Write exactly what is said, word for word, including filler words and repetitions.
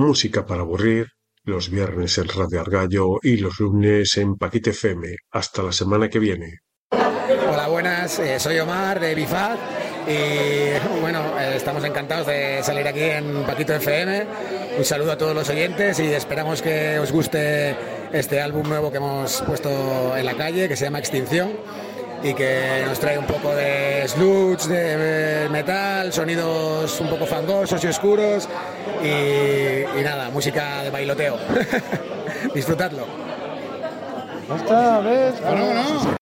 Música para aburrir, los viernes en Radio Argallo y los lunes en Paquita F M. Hasta la semana que viene. Hola, buenas, eh, soy Omar de Bifaz y bueno, eh, estamos encantados de salir aquí en Paquito F M. Un saludo a todos los oyentes y esperamos que os guste este álbum nuevo que hemos puesto en la calle, que se llama Extinción, y que nos trae un poco de sludge, de metal, sonidos un poco fangosos y oscuros y, y nada, música de bailoteo. Disfrutadlo. Otra vez. No, no, no.